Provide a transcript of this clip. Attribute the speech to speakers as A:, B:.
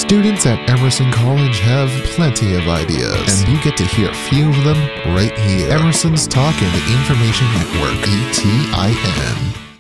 A: Students at Emerson College have plenty of ideas, and you get to hear a few of them right here. Emerson's Talk and Information Network, ETIN.